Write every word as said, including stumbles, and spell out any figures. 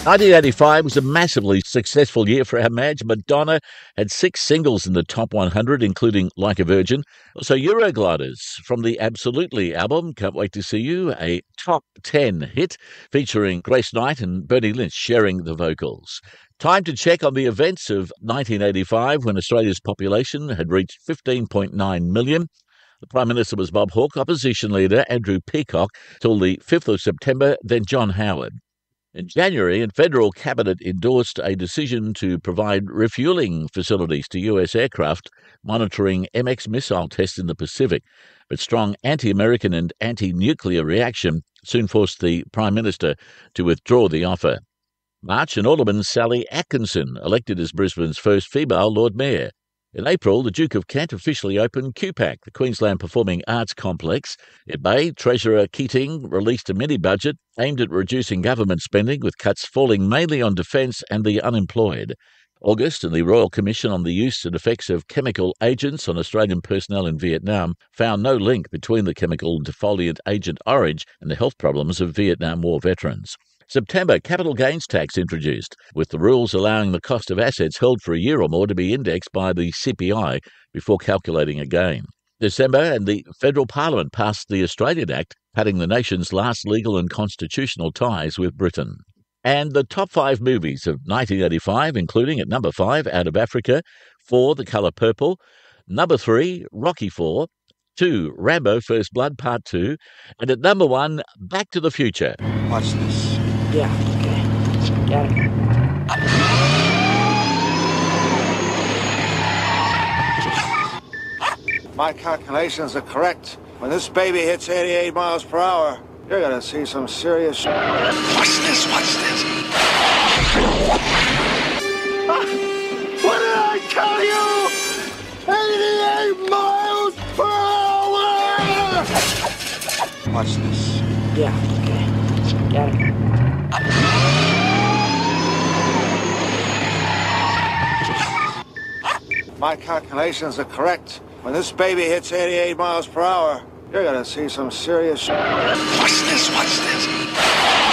nineteen eighty-five was a massively successful year for our Madge. Madonna had six singles in the top one hundred, including Like a Virgin. Also, Eurogliders from the Absolutely album, Can't Wait to See You, a top ten hit featuring Grace Knight and Bernie Lynch sharing the vocals. Time to check on the events of nineteen eighty-five when Australia's population had reached fifteen point nine million. The Prime Minister was Bob Hawke, Opposition Leader Andrew Peacock till the fifth of September, then John Howard. In January, a federal cabinet endorsed a decision to provide refueling facilities to U S aircraft monitoring M X missile tests in the Pacific. But strong anti-American and anti-nuclear reaction soon forced the Prime Minister to withdraw the offer. March, and Alderman Sally Atkinson elected as Brisbane's first female Lord Mayor. In April, the Duke of Kent officially opened Q PAC, the Queensland Performing Arts Complex. In May, Treasurer Keating released a mini-budget aimed at reducing government spending, with cuts falling mainly on defence and the unemployed. August, and the Royal Commission on the Use and Effects of Chemical Agents on Australian Personnel in Vietnam found no link between the chemical defoliant Agent Orange and the health problems of Vietnam War veterans. September, capital gains tax introduced, with the rules allowing the cost of assets held for a year or more to be indexed by the C P I before calculating a gain. December, and the Federal Parliament passed the Australian Act, cutting the nation's last legal and constitutional ties with Britain. And the top five movies of nineteen eighty-five, including at number five, Out of Africa, four, The Colour Purple, number three, Rocky four, two, Rambo First Blood Part two, and at number one, Back to the Future. Watch this. Yeah, okay. Got it. My calculations are correct. When this baby hits eighty-eight miles per hour, you're gonna see some serious sh- Watch this, watch this. Ah, what did I tell you? eighty-eight miles per hour! Watch this. Yeah, okay. Got it. My calculations are correct. When this baby hits eighty-eight miles per hour, you're gonna see some serious sh- Watch this, watch this.